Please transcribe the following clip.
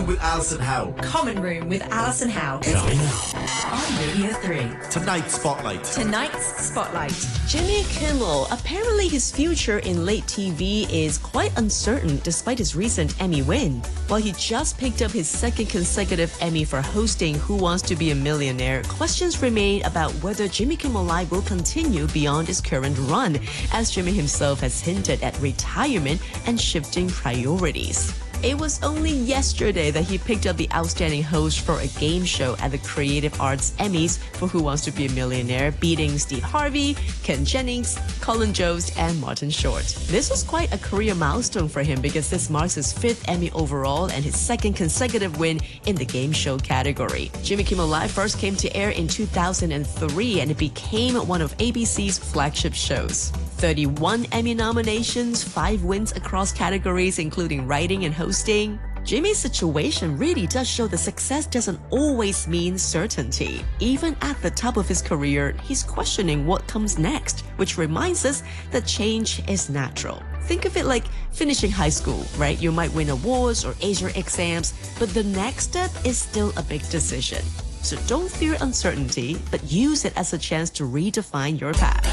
with Alison Howe. Common Room with Alison Howe. On Radio 3. Tonight's Spotlight. Tonight's Spotlight. Jimmy Kimmel. Apparently his future in late TV is quite uncertain despite his recent Emmy win. While he just picked up his second consecutive Emmy for hosting Who Wants to Be a Millionaire, questions remain about whether Jimmy Kimmel Live will continue beyond his current run, as Jimmy himself has hinted at retirement and shifting priorities. It was only yesterday that he picked up the outstanding host for a game show at the Creative Arts Emmys for Who Wants to Be a Millionaire, beating Steve Harvey, Ken Jennings, Colin Jost, and Martin Short. This was quite a career milestone for him because this marks his 5th Emmy overall and his 2nd consecutive win in the game show category. Jimmy Kimmel Live first came to air in 2003 and it became one of ABC's flagship shows. 31 Emmy nominations, 5 wins across categories including writing and hosting. Jimmy's situation really does show that success doesn't always mean certainty. Even at the top of his career, he's questioning what comes next, which reminds us that change is natural. Think of it like finishing high school, right? You might win awards or ace your exams, but the next step is still a big decision. So don't fear uncertainty, but use it as a chance to redefine your path.